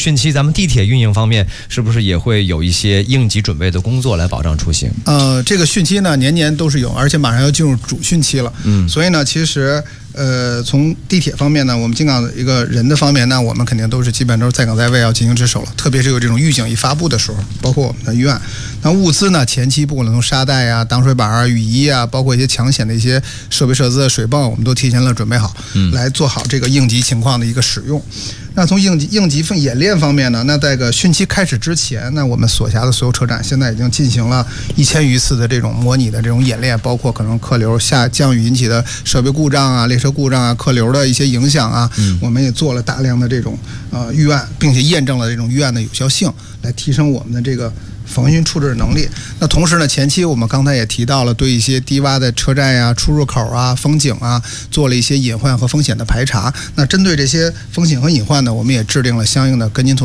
汛期咱们地铁运营方面是不是也会有一些应急准备的工作来保障出行？ 这个汛期呢年年都是有，而且马上要进入主汛期了。所以呢，其实从地铁方面呢，我们京港的一个人的方面呢，我们肯定都是基本都是在岗在位要进行值守了。特别是有这种预警一发布的时候，包括我们的预案。那物资呢，前期不管从沙袋啊、挡水板啊、雨衣啊，包括一些抢险的一些设备设施的水泵，我们都提前了准备好，来做好这个应急情况的一个使用。那从应急演练方面呢，那在个汛期开始之前，那我们所辖的所有车站现在已经进行了1000余次的这种模拟的这种演练，包括可能客流降雨引起的设备故障啊、列车故障啊、客流的一些影响啊，我们也做了大量的这种预案，并且验证了这种预案的有效性，来提升我们的这个防汛处置能力。那同时呢，前期我们刚才也提到了，对一些低洼的车站呀、出入口啊、风景啊，做了一些隐患和风险的排查。那针对这些风险和隐患呢，我们也制定了相应的跟进措施。